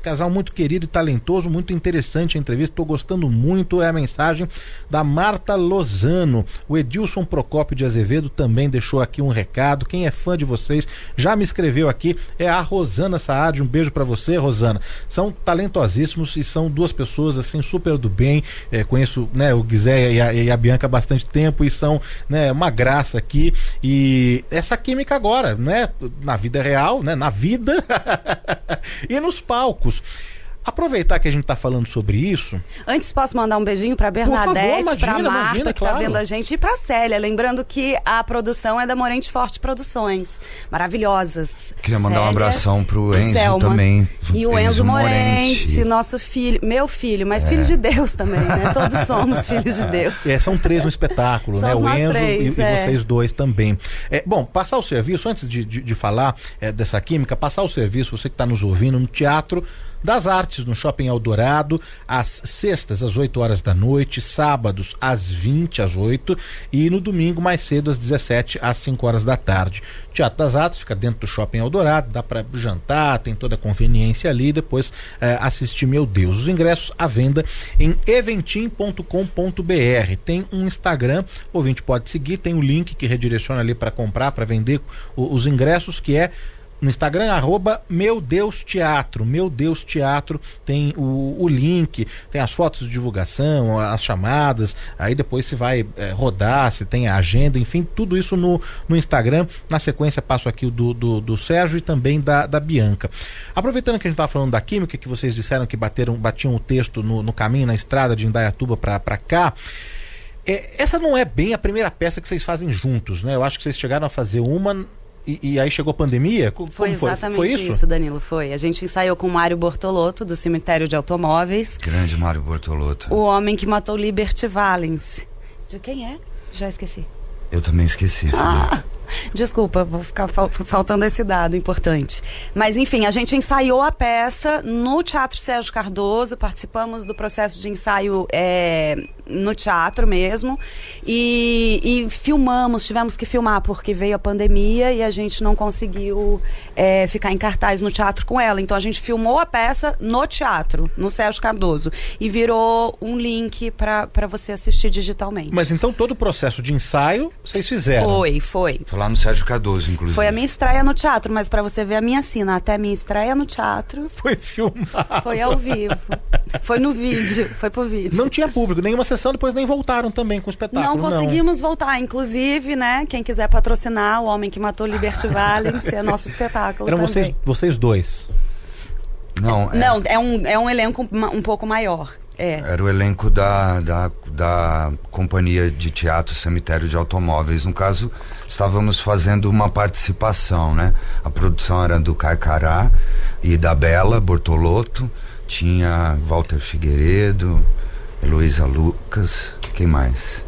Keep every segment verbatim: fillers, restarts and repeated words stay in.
casal muito querido e talentoso, muito interessante a entrevista, estou gostando muito, é a mensagem da Marta Lozano. O Edilson Procópio de Azevedo também deixou aqui um recado, quem é fã de vocês já me escreveu aqui, é a Rosana Saad, um beijo pra você, Rosana. São talentosíssimos e são duas pessoas assim super do bem, é, conheço, né, o Guizé e a, e a Bianca há bastante tempo e são, né, uma graça aqui, e essa química agora, né, na vida real, né, na vida e nos palcos. Aproveitar que a gente tá falando sobre isso. Antes, posso mandar um beijinho pra Bernadette, pra Marta, imagina, que claro. Tá vendo a gente, e pra Célia. Lembrando que a produção é da Morente Forte Produções. Maravilhosas. Queria mandar Célia, um abração pro Enzo Selma, também. E o Enzo, Enzo Morente, Morente, nosso filho, meu filho, mas é. filho de Deus também, né? Todos somos filhos de Deus. É, são três no espetáculo, né? O Enzo três, e, é. e vocês dois também. É, bom, passar o serviço, antes de, de, de falar é, dessa química, passar o serviço, você que tá nos ouvindo, no Teatro das Artes, no Shopping Eldorado, às sextas, às oito horas da noite, sábados, às vinte, às oito, e no domingo, mais cedo, às dezessete, às cinco horas da tarde. Teatro das Artes fica dentro do Shopping Eldorado, dá para jantar, tem toda a conveniência ali, depois é, assistir Meu Deus. Os ingressos à venda em eventim ponto com ponto br. Tem um Instagram, o ouvinte pode seguir, tem o link que redireciona ali para comprar, para vender o, os ingressos, que é no Instagram, arroba Meu Deus Teatro. Meu Deus Teatro tem o, o link, tem as fotos de divulgação, as chamadas, aí depois se vai é, rodar, se tem a agenda, enfim, tudo isso no, no Instagram. Na sequência passo aqui o do, do, do Sérgio e também da, da Bianca. Aproveitando que a gente estava falando da química, que vocês disseram que bateram, batiam o texto no, no caminho, na estrada de Indaiatuba para cá, é, essa não é bem a primeira peça que vocês fazem juntos, né? Eu acho que vocês chegaram a fazer uma... E, e aí chegou a pandemia? Como foi exatamente foi? Foi isso? isso, Danilo, foi. A gente ensaiou com o Mário Bortolotto, do Cemitério de Automóveis. Grande Mário Bortolotto. O homem que matou Liberty Valance. De quem é? Já esqueci. Eu também esqueci. Ah, desculpa, vou ficar fal- faltando esse dado importante. Mas enfim, a gente ensaiou a peça no Teatro Sérgio Cardoso, participamos do processo de ensaio é, no teatro mesmo, e, e filmamos, tivemos que filmar porque veio a pandemia e a gente não conseguiu é, ficar em cartaz no teatro com ela. Então a gente filmou a peça no teatro, no Sérgio Cardoso, e virou um link para você assistir digitalmente. Mas então todo o processo de ensaio vocês fizeram? Foi, foi. Foi lá no Sérgio Cardoso, inclusive. Foi a minha estreia no teatro, mas pra você ver a minha cena, até a minha estreia no teatro... Foi filmado. Foi ao vivo. Foi no vídeo, foi pro vídeo. Não tinha público, nenhuma sessão, depois nem voltaram também com o espetáculo. Não conseguimos não. voltar, inclusive, né, quem quiser patrocinar O Homem que Matou Liberty Valance, é nosso espetáculo. Eram também. vocês, vocês dois? Não, é... Não, é um, é um elenco um pouco maior. É. Era o elenco da, da, da Companhia de Teatro Cemitério de Automóveis. No caso, estávamos fazendo uma participação, né? A produção era do Carcará e da Bela Bortolotto. Tinha Walter Figueiredo, Heloísa Lucas, quem mais?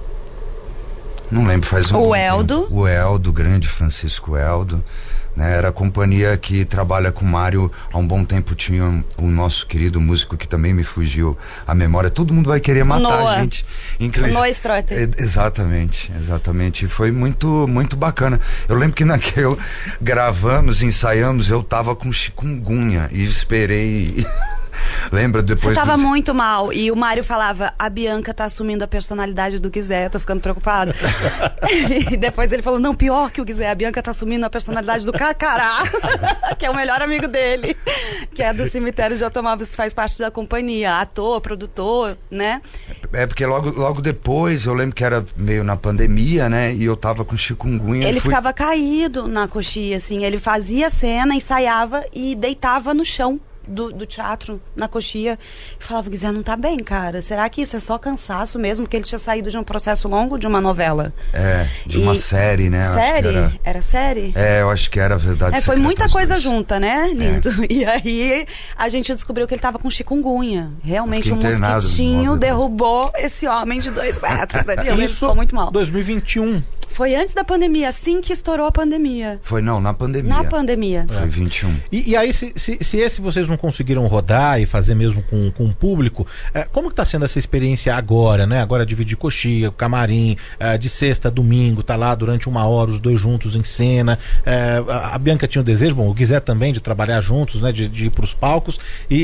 Não lembro, faz um... O Eldo. O Eldo, grande Francisco Eldo. Né, era a companhia que trabalha com o Mário há um bom tempo. Tinha o nosso querido músico que também me fugiu a memória. Todo mundo vai querer matar Noah. a gente. Inclusive, Noah Strotter. Exatamente, exatamente. E foi muito, muito bacana. Eu lembro que naquele gravamos, ensaiamos, eu tava com chikungunya e esperei... Lembra depois? Você tava dos... muito mal. E o Mário falava: a Bianca tá assumindo a personalidade do Guizé, tô ficando preocupada. E depois ele falou: não, pior que o Guizé, a Bianca tá assumindo a personalidade do Carcará, que é o melhor amigo dele, que é do Cemitério de Automóveis, faz parte da companhia, ator, produtor, né? É porque logo, logo depois, eu lembro que era meio na pandemia, né? E eu tava com chikungunya. Ele fui... ficava caído na coxia, assim. Ele fazia cena, ensaiava e deitava no chão Do, do teatro, na coxia, e falava: Guizé, não tá bem, cara, será que isso é só cansaço mesmo? Porque ele tinha saído de um processo longo de uma novela. É, de e... uma série, né? Série? Era... era série? É, eu acho que era Verdade É, foi muita coisa junta, né, lindo? É. E aí a gente descobriu que ele tava com chikungunya. Realmente um mosquitinho modo... derrubou esse homem de dois metros, né? Ele Isso, ficou muito mal. dois mil e vinte e um. Foi antes da pandemia, assim que estourou a pandemia. Foi, não, na pandemia. Na pandemia. Foi É. vinte e um. E, e aí, se, se, se esse vocês não conseguiram rodar e fazer mesmo com, com o público, é, como que tá sendo essa experiência agora, né? Agora dividir coxia, camarim, é, de sexta a domingo, tá lá durante uma hora os dois juntos em cena. É, a, a Bianca tinha o desejo, bom, o Guizé também, de trabalhar juntos, né? De, de ir pros palcos. E,